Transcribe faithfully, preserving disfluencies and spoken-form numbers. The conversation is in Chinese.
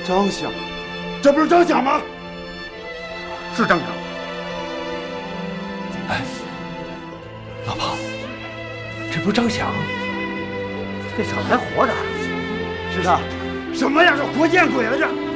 张想，这不是张想吗？ 是张想。 哎，老庞，这不是张想？ 这小子还活着？ 是他，什么呀？这活见鬼了这！